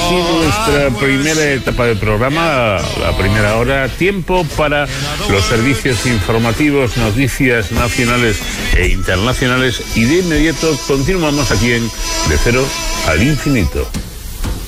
así nuestra primera etapa del programa, la primera hora, tiempo para los servicios informativos, noticias nacionales e internacionales, y de inmediato continuamos aquí en De Cero al Infinito.